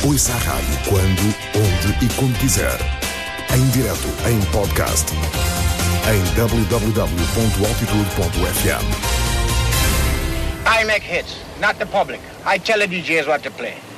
Ouça a rádio quando, onde e como quiser. Em direto, em podcast. Em www.altitude.fm. I make hits, not the public. I tell the DJs what to play.